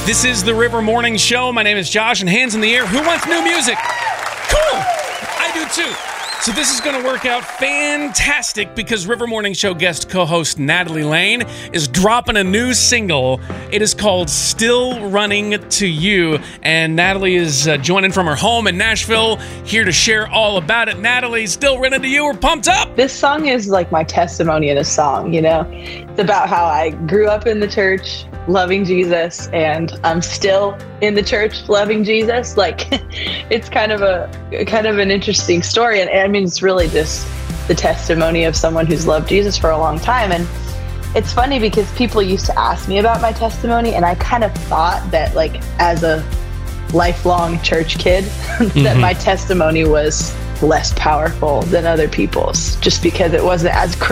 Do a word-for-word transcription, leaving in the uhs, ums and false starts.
This is the River Morning Show. My name is Josh, and hands in the air. Who wants new music? Cool! I do too. So this is going to work out fantastic because River Morning Show guest co-host Natalie Lane is dropping a new single. It is called Still Running to You, and Natalie is uh, joining from her home in Nashville, here to share all about it. Natalie, Still Running to You, we're pumped up! This song is like my testimony in a song, you know? It's about how I grew up in the church, loving Jesus, and I'm still in the church loving Jesus. Like, it's kind of a kind of an interesting story, and, and I mean, it's really just the testimony of someone who's loved Jesus for a long time. And it's funny because people used to ask me about my testimony, and I kind of thought that, like, as a lifelong church kid, that mm-hmm. my testimony was less powerful than other people's, just because it wasn't as crazy